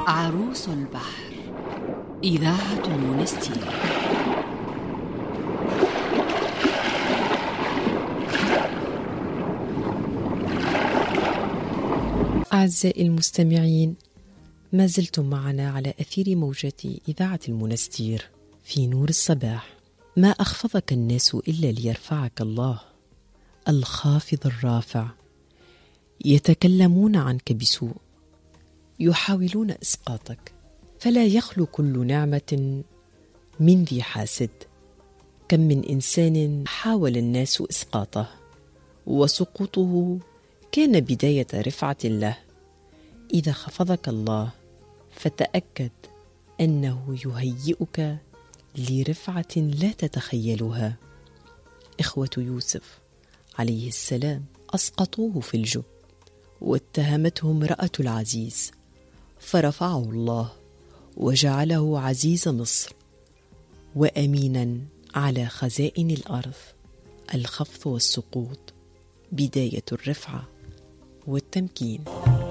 عروس البحر، إذاعة المنستير. أعزائي المستمعين، ما زلتم معنا على أثير موجة إذاعة المنستير في نور الصباح. ما أخفضك الناس إلا ليرفعك الله، الخافض الرافع. يتكلمون عنك بسوء، يحاولون إسقاطك، فلا يخلو كل نعمة من ذي حاسد. كم من إنسان حاول الناس إسقاطه، وسقوطه كان بداية رفعة له. إذا خفضك الله فتأكد أنه يهيئك لرفعة لا تتخيلها. إخوة يوسف عليه السلام أسقطوه في الجب، واتهمته امرأة العزيز، فرفعه الله وجعله عزيز مصر وأمينا على خزائن الأرض. الخفض والسقوط بداية الرفعة والتمكين.